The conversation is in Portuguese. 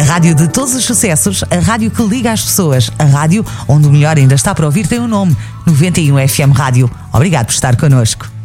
rádio de todos os sucessos, a rádio que liga as pessoas, a rádio onde o melhor ainda está para ouvir tem um nome, 91 FM Rádio. Obrigado por estar connosco.